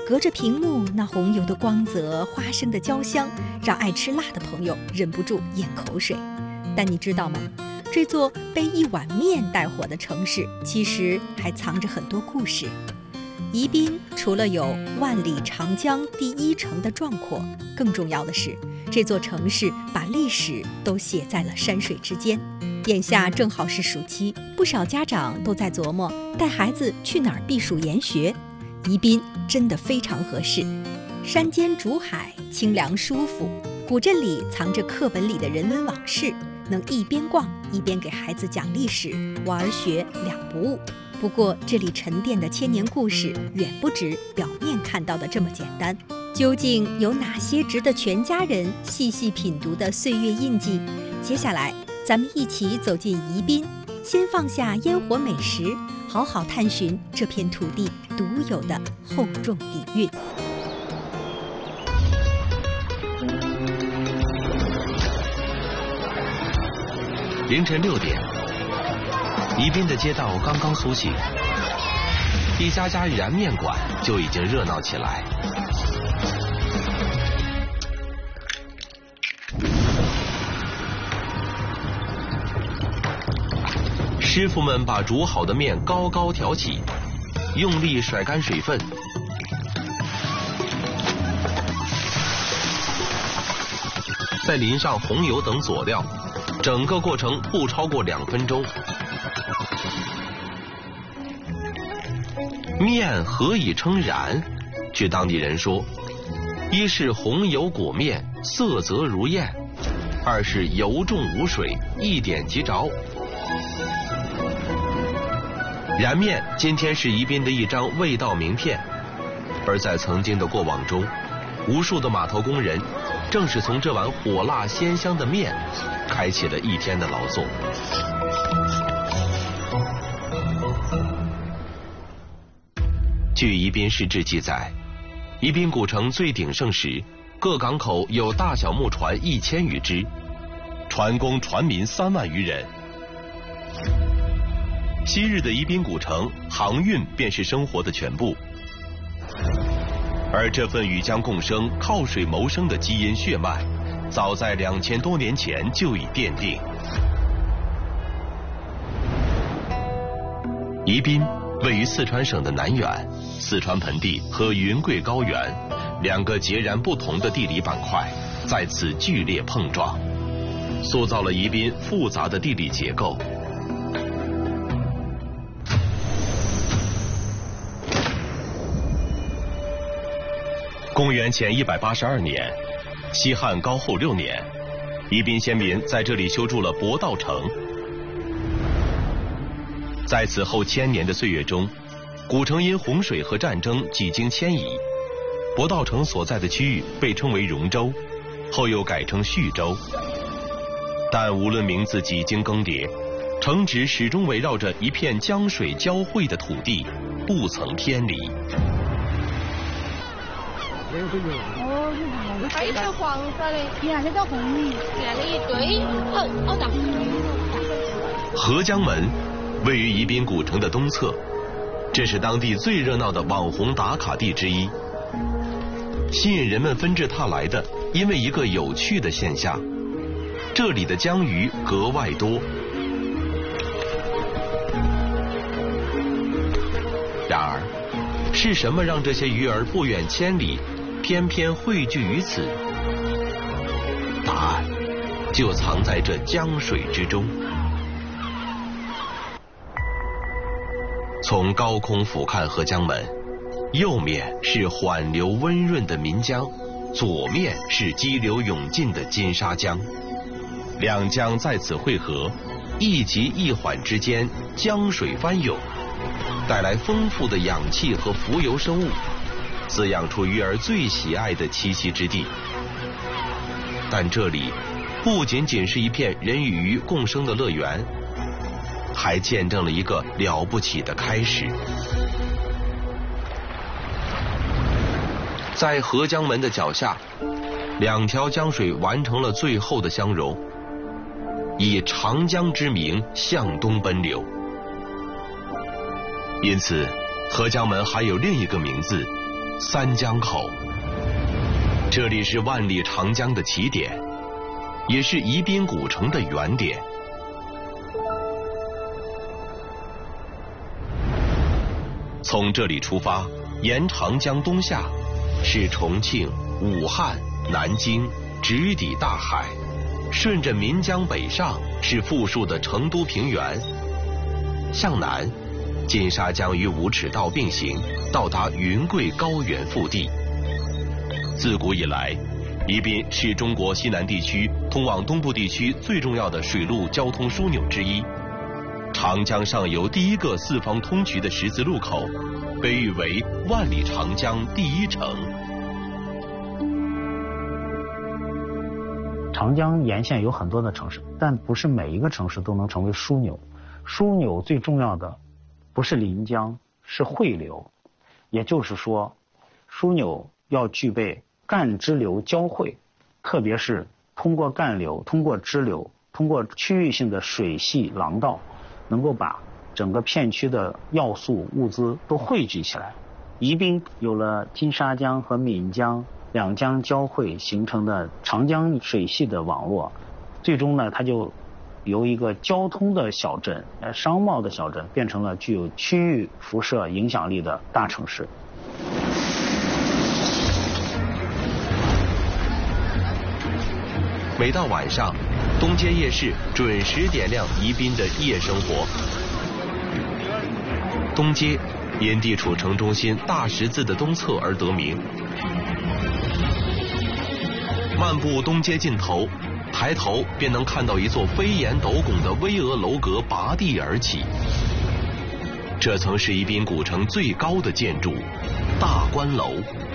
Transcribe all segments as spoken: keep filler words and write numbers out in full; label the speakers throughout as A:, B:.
A: 隔着屏幕，那红油的光泽、花生的焦香，让爱吃辣的朋友忍不住咽口水。但你知道吗？这座被一碗面带火的城市，其实还藏着很多故事。宜宾除了有万里长江第一城的壮阔，更重要的是，这座城市把历史都写在了山水之间。眼下正好是暑期，不少家长都在琢磨带孩子去哪儿避暑研学。宜宾真的非常合适，山间竹海，清凉舒服，古镇里藏着课本里的人文往事，能一边逛一边给孩子讲历史，玩儿学两不误。不过这里沉淀的千年故事远不止表面看到的这么简单，究竟有哪些值得全家人细细品读的岁月印记？接下来咱们一起走进宜宾，先放下烟火美食，好好探寻这片土地独有的厚重底蕴。
B: 凌晨六点，宜宾的街道刚刚苏醒，一家家燃面馆就已经热闹起来。师傅们把煮好的面高高挑起，用力甩干水分，再淋上红油等佐料，整个过程不超过两分钟。面何以称燃？据当地人说，一是红油裹面，色泽如焰；二是油重无水，一点即着。燃面今天是宜宾的一张味道名片，而在曾经的过往中，无数的码头工人正是从这碗火辣鲜香的面开启了一天的劳作。据宜宾市志记载，宜宾古城最鼎盛时，各港口有大小木船一千余只，船工船民三万余人。昔日的宜宾古城，航运便是生活的全部，而这份与江共生、靠水谋生的基因血脉，早在两千多年前就已奠定。宜宾位于四川省的南缘，四川盆地和云贵高原两个截然不同的地理板块在此剧烈碰撞，塑造了宜宾复杂的地理结构。公元前一百八十二年，西汉高后六年，宜宾先民在这里修筑了博道城。在此后千年的岁月中，古城因洪水和战争几经迁移，博道城所在的区域被称为荣州，后又改称叙州。但无论名字几经更迭，城址始终围绕着一片江水交汇的土地，不曾偏离。
C: 哦，你看，它是黄色的，原来叫红米，原来一堆，哦哦的。
B: 合江门位于宜宾古城的东侧，这是当地最热闹的网红打卡地之一。吸引人们纷至沓来的，因为一个有趣的现象，这里的江鱼格外多。然而，是什么让这些鱼儿不远千里，偏偏汇聚于此？答案就藏在这江水之中。从高空俯瞰合江门，右面是缓流温润的岷江，左面是激流勇进的金沙江。两江在此汇合，一急一缓之间，江水翻涌，带来丰富的氧气和浮游生物，滋养出鱼儿最喜爱的栖息之地。但这里不仅仅是一片人与鱼共生的乐园，还见证了一个了不起的开始。在合江门的脚下，两条江水完成了最后的相融，以长江之名向东奔流。因此，合江门还有另一个名字， 三江口。这里是万里长江的起点，也是宜宾古城的原点。从这里出发，沿长江东下，是重庆、武汉、南京，直抵大海；顺着岷江北上，是富庶的成都平原。向南，金沙江与五齿道并行，到达云贵高原腹地。自古以来，宜宾是中国西南地区通往东部地区最重要的水陆交通枢纽之一。长江上游第一个四方通衢的十字路口，被誉为万里长江第一城。
D: 长江沿线有很多的城市，但不是每一个城市都能成为枢纽。枢纽最重要的不是临江，是汇流。也就是说，枢纽要具备干支流交汇，特别是通过干流、通过支流、通过区域性的水系廊道，能够把整个片区的要素物资都汇聚起来。宜宾有了金沙江和岷江两江交汇形成的长江水系的网络，最终呢，它就由一个交通的小镇、商贸的小镇，变成了具有区域辐射影响力的大城市。
B: 每到晚上，东街夜市准时点亮宜宾的夜生活。东街因地处城中心大十字的东侧而得名。漫步东街尽头，抬头便能看到一座飞檐斗拱的巍峨楼阁拔地而起。这曾是宜宾古城最高的建筑——大观楼。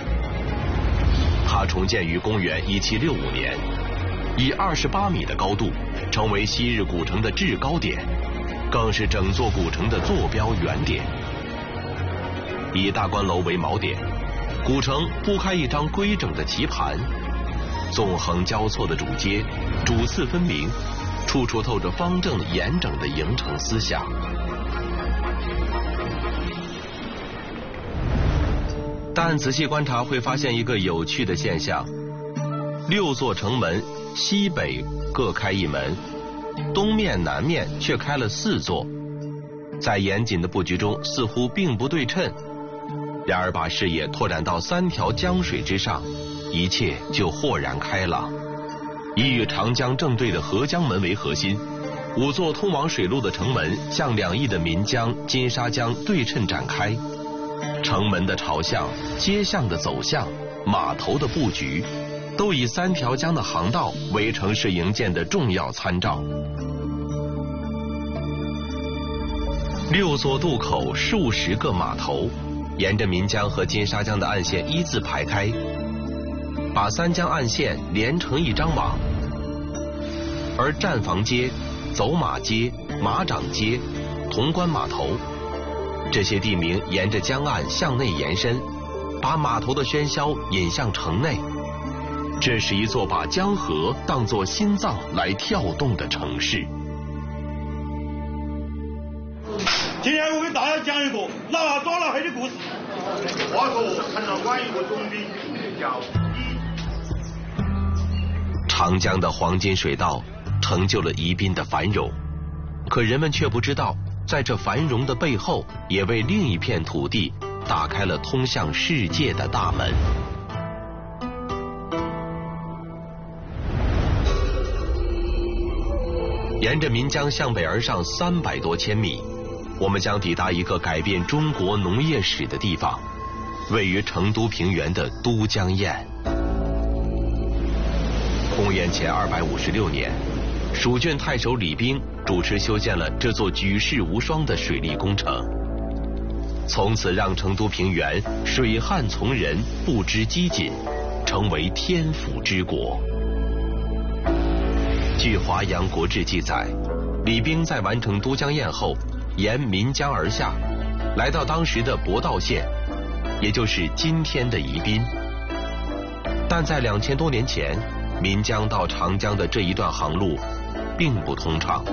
B: 它重建于公元一七六五年。以二十八米的高度，成为昔日古城的制高点，更是整座古城的坐标原点。以大观楼为锚点，古城铺开一张规整的棋盘，纵横交错的主街，主次分明，处处透着方正严整的营城思想。但仔细观察会发现一个有趣的现象：六座城门西北各开一门，东面南面却开了四座，在严谨的布局中似乎并不对称。然而把视野拓展到三条江水之上，一切就豁然开朗。以与长江正对的合江门为核心，五座通往水路的城门向两翼的岷江、金沙江对称展开。城门的朝向、街巷的走向、码头的布局，都以三条江的航道为城市营建的重要参照。六座渡口，数十个码头，沿着岷江和金沙江的岸线依次排开，把三江岸线连成一张网。而站房街、走马街、马掌街、潼关码头，这些地名沿着江岸向内延伸，把码头的喧嚣引向城内。这是一座把江河当作心脏来跳动的城市。
E: 今天我给大家讲一个老二抓老黑的故事。话说看到管一个总兵叫伊。
B: 长江的黄金水道成就了宜宾的繁荣，可人们却不知道，在这繁荣的背后，也为另一片土地打开了通向世界的大门。沿着岷江向北而上三百多千米，我们将抵达一个改变中国农业史的地方，位于成都平原的都江堰。公元前二百五十六年，蜀郡太守李冰主持修建了这座举世无双的水利工程，从此让成都平原水旱从人，不知饥馑，成为天府之国。据《华阳国志》记载，李冰在完成都江堰后，沿岷江而下，来到当时的博道县，也就是今天的宜宾。但在两千多年前，岷江到长江的这一段航路并不通畅，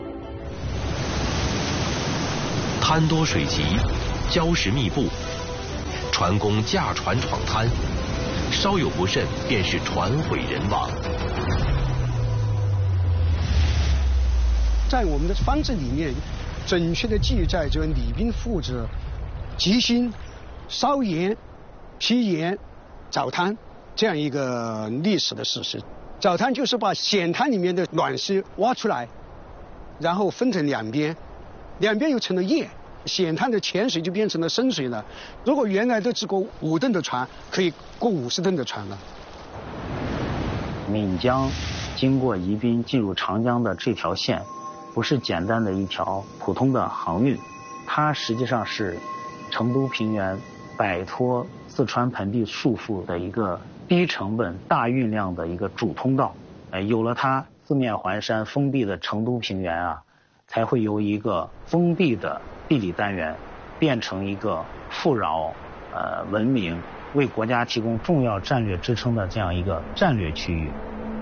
B: 滩多水急，礁石密布， 船工驾船闯滩，稍有不慎便是船毁人亡。
F: 在我们的方志里面，准确的记载着李冰父子吉星、烧盐、劈盐、凿滩这样一个历史的事实。凿滩就是把险滩里面的卵石挖出来，然后分成两边，两边又成了堰，险滩的浅水就变成了深水了。如果原来的只过五吨的船，可以过五十吨的船了。
D: 岷江经过宜宾进入长江的这条线，不是简单的一条普通的航运，它实际上是成都平原摆脱四川盆地束缚的一个低成本大运量的一个主通道。呃，有了它，四面环山封闭的成都平原啊，才会由一个封闭的地理单元变成一个富饶、呃文明、为国家提供重要战略支撑的这样一个战略区域。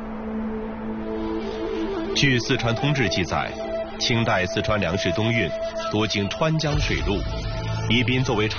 B: 据《四川通志》记载，清代四川粮食东运多经川江水路，宜宾作为